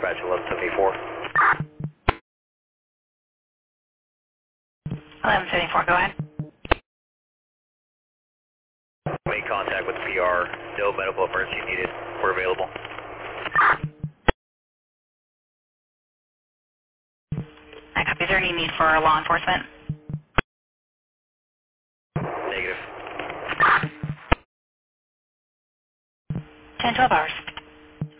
dispatch 1174. 1174, go ahead. Make contact with PR. No medical emergency needed. We're available. I copy. Is there any need for law enforcement? Negative. 10-12 hours.